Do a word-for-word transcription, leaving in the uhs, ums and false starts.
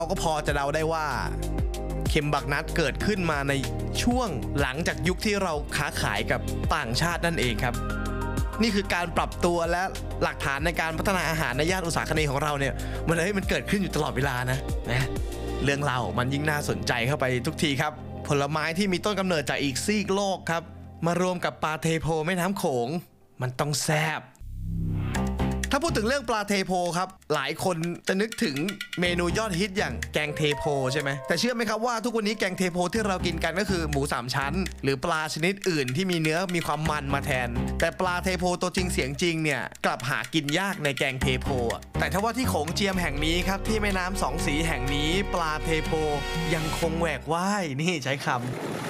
เราก็พอจะเดาได้ว่าเข็มบักนัดเกิดขึ้นมาในช่วงหลังจากยุคที่เราค้าขายกับต่างชาตินั่นเองครับนี่คือการปรับตัวและหลักฐานในการพัฒนาอาหารในย่านอุตสาหกรรมของเราเนี่ยมันเลยมันเกิดขึ้นอยู่ตลอดเวลานะนะเรื่องเล่ามันยิ่งน่าสนใจเข้าไปทุกทีครับผลไม้ที่มีต้นกำเนิดจากอีกซีกโลกครับมารวมกับปลาเทโพแม่น้ำโขงมันต้องแซ่บถ้าพูดถึงเรื่องปลาเทโพครับหลายคนจะนึกถึงเมนูยอดฮิตอย่างแกงเทโพใช่ไหมแต่เชื่อไหมครับว่าทุกวันนี้แกงเทโพที่เรากินกันก็คือหมูสามชั้นหรือปลาชนิดอื่นที่มีเนื้อมีความมันมาแทนแต่ปลาเทโพตัวจริงเสียงจริงเนี่ยกลับหากินยากในแกงเทโพแต่ถ้าว่าที่โขงเจียมแห่งนี้ครับที่แม่น้ำสองสีแห่งนี้ปลาเทโพยังคงแหวกว่ายนี่ใช้คำ